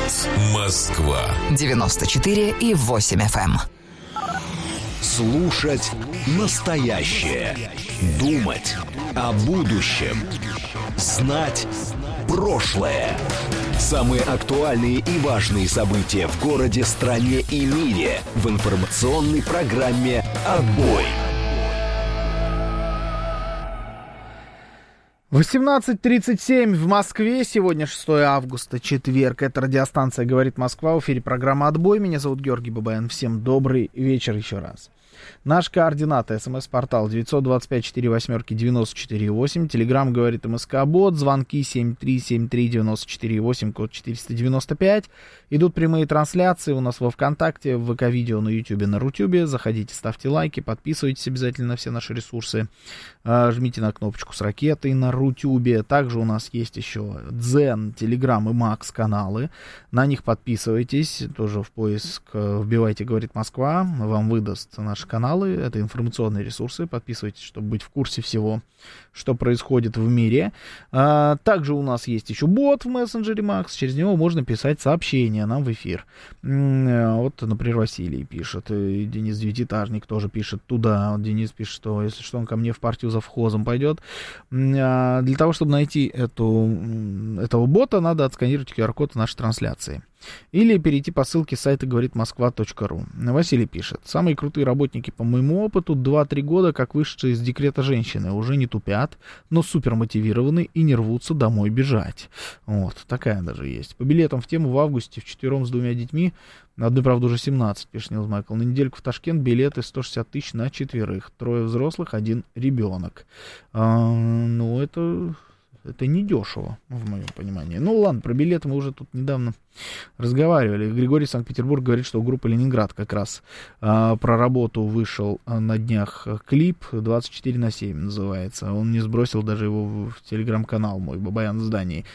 Москва 94,8 FM. Слушать настоящее. Думать о будущем. Знать прошлое. Самые актуальные и важные события в городе, стране и мире в информационной программе «Отбой». 18:37 в Москве. Сегодня 6 августа, четверг. Это радиостанция «Говорит Москва». В эфире программа «Отбой». Меня зовут Георгий Бабаян. Всем добрый вечер еще раз. Наш координаты: СМС-портал 925-48-94-8. Телеграм «Говорит МСК-бот». Звонки 7373-94-8, код 495. Идут прямые трансляции у нас во ВКонтакте, в ВК-видео, на Ютубе, на Рутюбе. Заходите, ставьте лайки, подписывайтесь обязательно на все наши ресурсы. Жмите на кнопочку с ракетой на Рутюбе. Также у нас есть еще Дзен, Телеграм и Макс каналы. На них подписывайтесь. Тоже в поиск вбивайте «Говорит Москва». Вам выдаст наши каналы. Это информационные ресурсы. Подписывайтесь, чтобы быть в курсе всего, что происходит в мире. Также у нас есть еще бот в мессенджере Макс. Через него можно писать сообщения нам в эфир. Вот, например, Василий пишет. И Денис Девятиэтажник тоже пишет туда. Вот Денис пишет, что если что, он ко мне в партию завхозом пойдет. Для того, чтобы найти этого бота, надо отсканировать QR-код нашей трансляции. Или перейти по ссылке с сайта говоритмосква.ру. Василий пишет. Самые крутые работники, по моему опыту, 2-3 года, как вышедшие из декрета женщины, уже не тупят, но супер мотивированы и не рвутся домой бежать. Вот, такая даже есть. По билетам в тему в августе вчетвером с 2 детьми, одной, правда, уже 17, пишет Нилс Майкл. На недельку в Ташкент билеты 160 тысяч на 4. 3 взрослых, 1 ребенок. Ну, это не дешево, в моем понимании. Ну, ладно, про билеты мы уже тут недавно разговаривали. Григорий Санкт-Петербург говорит, что у группы «Ленинград» как раз про работу вышел на днях клип, 24/7 называется. Он не сбросил даже его в телеграм-канал мой, Бабаян в здании.